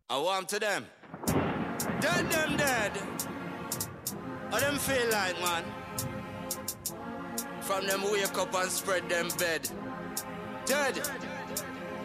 I want to them. Dead them dead. How them feel like, man? From them wake up and spread them bed. Dead.